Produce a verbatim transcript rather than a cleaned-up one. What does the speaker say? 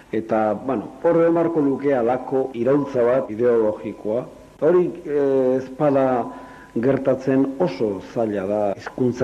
Eta, bueno, horre marko luke alako iraultza bat ideologikoa. Hori ez bada gertatzen oso zaila da hizkuntza